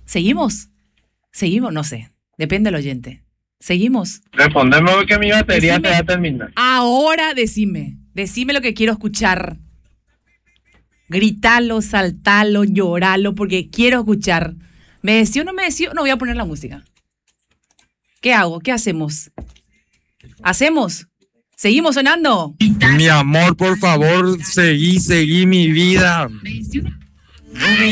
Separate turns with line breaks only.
¿Seguimos? ¿Seguimos? No sé. Depende del oyente. ¿Seguimos?
Respondeme que mi batería
Decime.
se va a terminar.
Ahora decime. Decime lo que quiero escuchar. Gritalo, saltalo, lloralo, porque quiero escuchar. ¿Me deció o no me deció? No voy a poner la música. ¿Qué hago? ¿Qué hacemos? ¿Hacemos? ¿Seguimos sonando?
Mi amor, por favor, seguí mi vida.